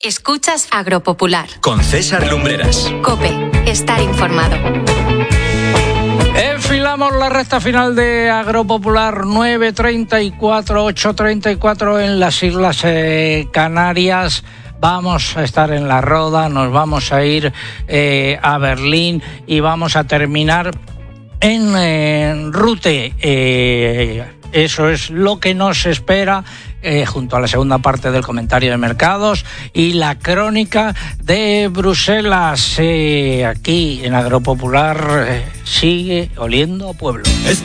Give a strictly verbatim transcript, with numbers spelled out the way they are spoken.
Escuchas Agropopular. Con César Lumbreras. COPE. Estar informado. Enfilamos la recta final de Agropopular. Nueve treinta y cuatro, ocho treinta y cuatro en las Islas eh, Canarias. Vamos a estar en La Roda, nos vamos a ir eh, a Berlín y vamos a terminar en eh, Rute. Eh, eso es lo que nos espera. Eh, junto a la segunda parte del comentario de mercados y la crónica de Bruselas. Eh, aquí en Agropopular eh, sigue oliendo a pueblo.